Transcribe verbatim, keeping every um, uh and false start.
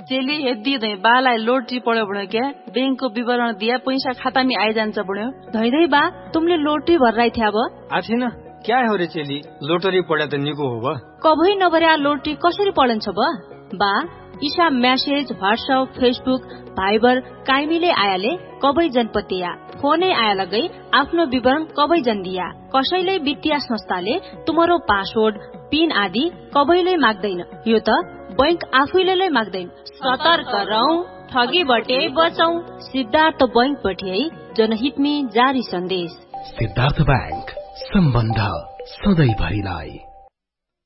चेली यदि धै बालाई लोटरी पड्यो भने क्या बैंकको विवरण दिया पैसा खाता में आइजान्छ बड्यो धै धै बा तुमले लोटरी भर्राइ थ्या अब आथिन क्या हो रे चेली लोटरी पड्या त निको हो बा कबै नभर्या लोटरी कसरी पढन्छ बा बा ईसा म्यासेज व्हाट्सएप फेसबुक भाइबर काइमीले आयाले कबै जनपतिया फोनै आया लगै आफ्नो विवरण कबै जन दिया कसैले वित्तीय संस्थाले तुम्हारो पासवर्ड पिन आदि कबैले माग्दैन यो त बैंक आफैले माग्दैन सतर्क रहौ ठगीबटे बचौ सिद्धार्थ बैंक पठ्याई जनहितमी जारी सन्देश सिद्धार्थ बैंक सम्बन्ध सधैँ भरिलाई।